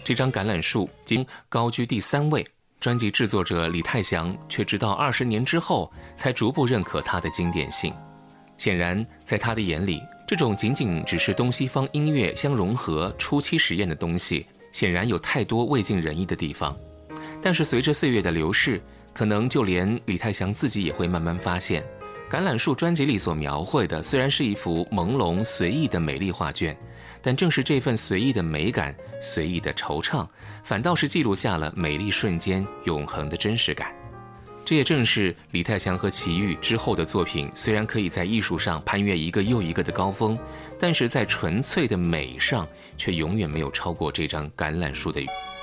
这张橄榄树仅高居第3位，专辑制作者李泰祥却直到20年之后才逐步认可它的经典性。显然，在他的眼里，这种仅仅只是东西方音乐相融合初期实验的东西，显然有太多未尽人意的地方。但是随着岁月的流逝，可能就连李泰祥自己也会慢慢发现，橄榄树专辑里所描绘的虽然是一幅朦胧随意的美丽画卷，但正是这份随意的美感、随意的惆怅，反倒是记录下了美丽瞬间永恒的真实感。这也正是李泰祥和齐豫之后的作品，虽然可以在艺术上攀越一个又一个的高峰，但是在纯粹的美上却永远没有超过这张橄榄树的雨。